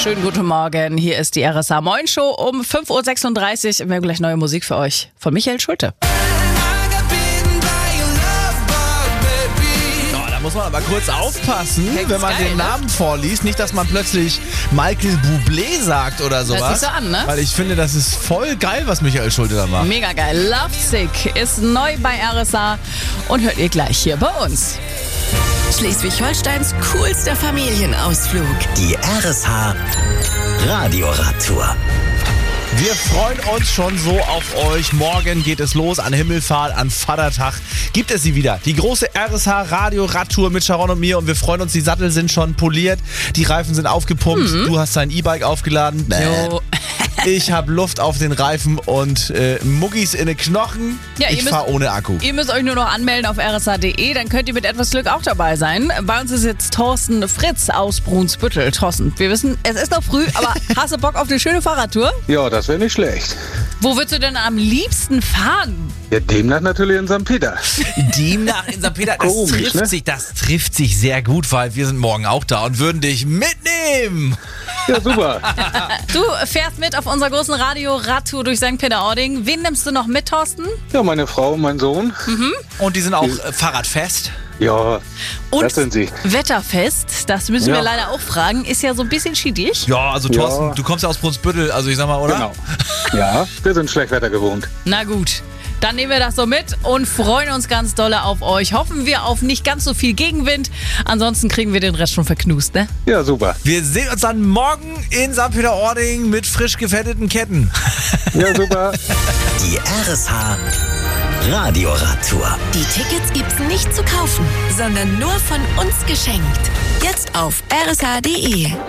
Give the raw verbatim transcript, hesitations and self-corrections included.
Schönen guten Morgen, hier ist die R S A Moin Show um fünf Uhr sechsunddreißig. Wir haben gleich neue Musik für euch von Michael Schulte. Muss man aber kurz aufpassen, Klingt wenn man geil, den ne? Namen vorliest. Nicht, dass man plötzlich Michael Bublé sagt oder sowas. Hört sich so an, ne? Weil ich finde, das ist voll geil, was Michael Schulte da macht. Mega geil. Lovesick ist neu bei R S A und hört ihr gleich hier bei uns. Schleswig-Holsteins coolster Familienausflug. Die R S H Radioradtour. Wir freuen uns schon so auf euch. Morgen geht es los an Himmelfahrt, an Vatertag. Gibt es sie wieder. Die große R S H Radio-Radtour mit Sharon und mir. Und wir freuen uns, die Sattel sind schon poliert. Die Reifen sind aufgepumpt. Mhm. Du hast dein E-Bike aufgeladen. Jo. Ich habe Luft auf den Reifen und äh, Muggis in den Knochen. Ja, ich fahre ohne Akku. Ihr müsst euch nur noch anmelden auf r s h punkt d e, dann könnt ihr mit etwas Glück auch dabei sein. Bei uns ist jetzt Thorsten Fritz aus Brunsbüttel. Thorsten, wir wissen, es ist noch früh, aber hast du Bock auf eine schöne Fahrradtour? Ja, das wäre nicht schlecht. Wo würdest du denn am liebsten fahren? Ja, demnach natürlich in Sankt Peter. Demnach in Sankt Peter, das, Komisch, trifft ne? sich, das trifft sich sehr gut, weil wir sind morgen auch da und würden dich mitnehmen. Ja, super. Du fährst mit auf unserer großen Radio-Radtour durch Sankt Peter-Ording. Wen nimmst du noch mit, Thorsten? Ja, meine Frau und mein Sohn. Und die sind auch äh, fahrradfest. Ja, Und das sind sie. Wetterfest, das müssen Ja. wir leider auch fragen, ist ja so ein bisschen schiedig. Ja, also Thorsten, Ja. du kommst ja aus Brunsbüttel, also ich sag mal, oder? Genau. Ja, wir sind Schlechtwetter gewohnt. Na gut, dann nehmen wir das so mit und freuen uns ganz dolle auf euch. Hoffen wir auf nicht ganz so viel Gegenwind. Ansonsten kriegen wir den Rest schon verknust, ne? Ja, super. Wir sehen uns dann morgen in Sankt Peter-Ording mit frisch gefetteten Ketten. Ja, super. Die R S H Radioradtour. Die Tickets gibt's nicht zu kaufen, sondern nur von uns geschenkt. Jetzt auf r s h punkt d e.